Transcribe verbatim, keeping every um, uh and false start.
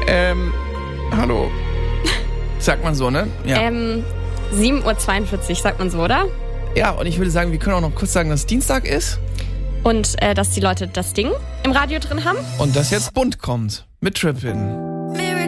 Ähm, hallo. Sagt man so, ne? Ja. Ähm, sieben Uhr zweiundvierzig, sagt man so, oder? Ja, und ich würde sagen, wir können auch noch kurz sagen, dass Dienstag ist. Und äh, dass die Leute das Ding im Radio drin haben. Und dass jetzt Bunt kommt mit Trippin.